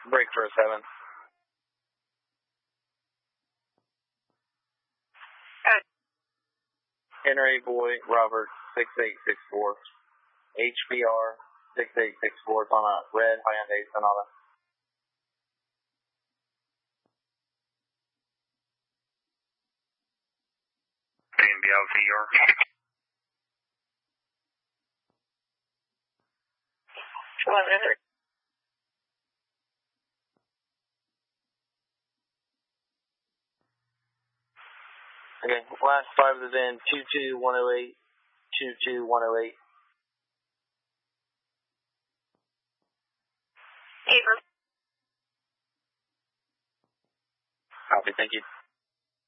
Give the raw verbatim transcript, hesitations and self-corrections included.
Break for a seven. Good. Henry Boy Robert six eight six four. H B R six eight six four. It's on a red Hyundai Sonata. B and B L V R. One Henry. Okay, last five of the V I N, two two one oh eight, two two one oh eight. Paper. Copy, thank you.